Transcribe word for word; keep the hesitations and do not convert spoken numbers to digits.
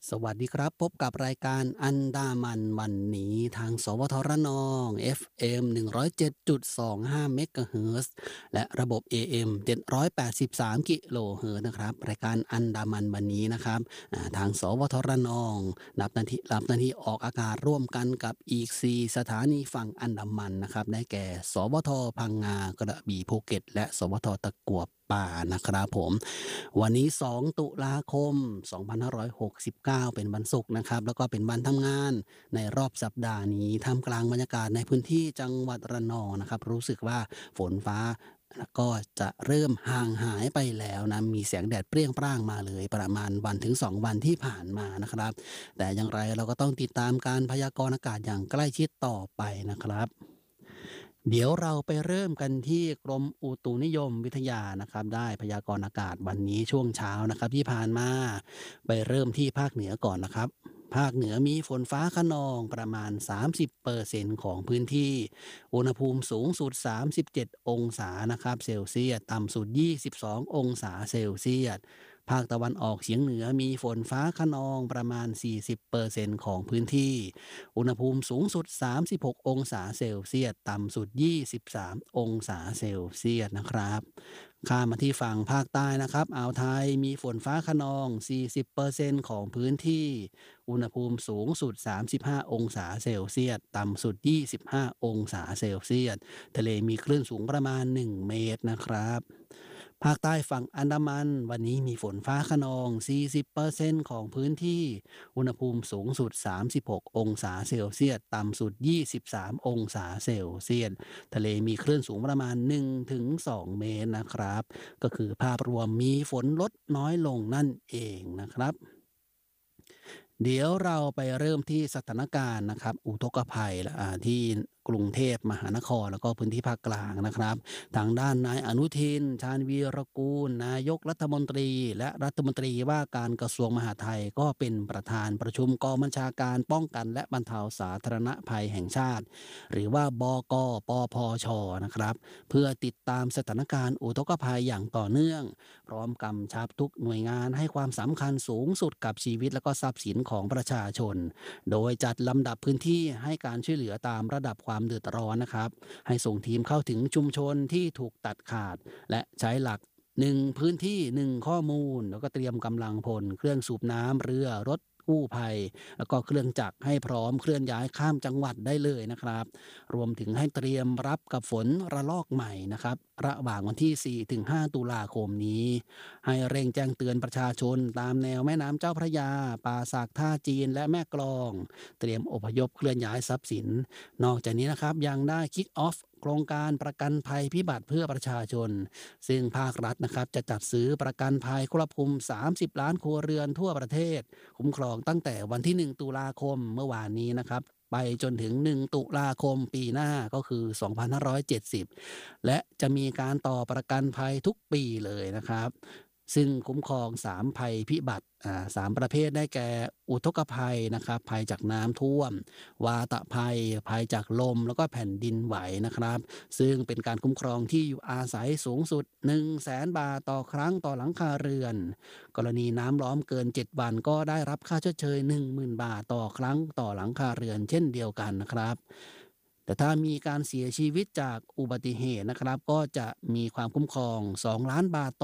สวัสดีครับพบกับรายการอันดามันวันนี้ทางสวทรนอง เอฟ เอ็ม หนึ่งร้อยเจ็ดจุดสองห้าเมกะเฮิรตซ์และระบบ เอ เอ็ม เจ็ดร้อยแปดสิบสามกิโลเฮิรตซ์นะครับรายการอันดามันวันนี้นะครับอ่าทางสวทรนองรับหน้าที่รับหน้าที่ออกอากาศร่วมกันกับอีกสี่สถานีฝั่งอันดามันนะครับได้แก่สวทพังงากระบี่ภูเก็ตและสวทตะกัวป่านะครับผม วันนี้สองตุลาคมสองพันห้าร้อยหกสิบเก้าเป็นวันศุกร์นะครับแล้วก็เป็นวันทำงานในรอบสัปดาห์นี้ท่ามกลางบรรยากาศในพื้นที่จังหวัดระนองนะครับรู้สึกว่าฝนฟ้าก็จะเริ่มห่างหายไปแล้วนะมีแสงแดดเปรี้ยงปร้างมาเลยประมาณวันถึงสองวันที่ผ่านมานะครับแต่อย่างไรเราก็ต้องติดตามการพยากรณ์อากาศอย่างใกล้ชิดต่อไปนะครับ เดี๋ยวเราไปเริ่มกันที่กรมอุตุนิยมวิทยานะครับได้พยากรณ์อากาศวันนี้ช่วงเช้านะครับที่ผ่านมาไปเริ่มที่ภาคเหนือก่อนนะครับภาคเหนือมีฝนฟ้าคะนองประมาณสามสิบเปอร์เซ็นต์ของพื้นที่อุณหภูมิสูงสุดสามสิบเจ็ดองศานะครับเซลเซียสต่ำสุดยี่สิบสององศาเซลเซียส ภาคตะวันออกเฉียงเหนือมีฝนฟ้าคะนองประมาณสี่สิบเปอร์เซ็นต์ของพื้นที่อุณหภูมิสูงสุดสามสิบหกองศาเซลเซียสต่ำสุดยี่สิบสามองศาเซลเซียสนะครับข้ามมาที่ฝั่งภาคใต้นะครับอ่าวไทยมีฝนฟ้าคะนองสี่สิบเปอร์เซ็นต์ของพื้นที่อุณหภูมิสูงสุดสามสิบห้าองศาเซลเซียสต่ำสุดยี่สิบห้าองศาเซลเซียสทะเลมีคลื่นสูงประมาณหนึ่งเมตรนะครับ ภาคใต้ฝั่งอันดามันวันนี้มีฝนฟ้าคะนองสี่สิบเปอร์เซ็นต์ของพื้นที่อุณหภูมิสูงสุดสามสิบหกองศาเซลเซียสต่ำสุดยี่สิบสามองศาเซลเซียสทะเลมีคลื่นสูงประมาณหนึ่งถึงสองเมตรนะครับก็คือภาพรวมมีฝนลดน้อยลงนั่นเองนะครับ เดี๋ยวเราไปเริ่มที่สถานการณ์นะครับอุทกภัยอ่าที่กรุงเทพมหานครแล้วก็พื้นที่ภาคกลางนะครับทางด้านนายอนุทินชาญวีรกูลนายกรัฐมนตรีและรัฐมนตรีว่าการกระทรวงมหาดไทยก็เป็นประธานประชุมกองบัญชาการป้องกันและบรรเทาสาธารณภัยแห่งชาติหรือว่าบกปพชนะครับเพื่อติดตามสถานการณ์อุทกภัยอย่างต่อเนื่อง พร้อมกำชับทุกหน่วยงานให้ความสำคัญสูงสุดกับชีวิตและก็ทรัพย์สินของประชาชน โดยจัดลำดับพื้นที่ให้การช่วยเหลือตามระดับความเดือดร้อนนะครับ ให้ส่งทีมเข้าถึงชุมชนที่ถูกตัดขาด และใช้หลักหนึ่งพื้นที่หนึ่งข้อมูลแล้วก็เตรียมกำลังพลเครื่องสูบน้ำเรือรถกู้ภัยแล้วก็เครื่องจักรให้พร้อมเคลื่อนย้ายข้ามจังหวัดได้เลยนะครับรวมถึงให้เตรียมรับกับฝนระลอกใหม่นะครับระหว่างวันที่สี่ถึงห้าตุลาคมนี้ ให้เร่งแจ้งเตือนประชาชนตามแนวแม่น้ำเจ้าพระยาป่าสากท่าจีนและแม่กลองเตรียมอพยพเคลื่อนย้ายทรัพย์สินนอกจากนี้นะครับยังได้คิกออฟโครงการประกันภัยพิบัติเพื่อประชาชนซึ่งภาครัฐนะครับจะจัดซื้อประกันภัยครอบคลุมสามสิบล้านครัวเรือนทั่วประเทศคุ้มครองตั้งแต่วันที่หนึ่งตุลาคมเมื่อวานนี้นะครับไปจนถึงหนึ่งตุลาคมปีหน้าก็คือสองพันห้าร้อยเจ็ดสิบและจะมีการต่อประกันภัยทุกปีเลยนะครับ ซึ่งคุ้มครองสามภัยพิบัติอ่าสามประเภทได้แก่อุทกภัยนะครับภัยจากน้ำท่วมวาตภัยภัยจากลมแล้วก็แผ่นดินไหวนะครับซึ่งเป็นการคุ้มครองที่อยู่อาศัยสูงสุดหนึ่งแสนบาทต่อครั้งต่อหลังคาเรือนกรณีน้ำล้อมเกินเจ็ดวันก็ได้รับค่าชดเชยหนึ่งหมื่นบาทต่อครั้งต่อหลังคาเรือนเช่นเดียวกันนะครับแต่ถ้ามีการเสียชีวิตจากอุบัติเหตุนะครับก็จะมีความคุ้มครองสองล้านบาทต่อ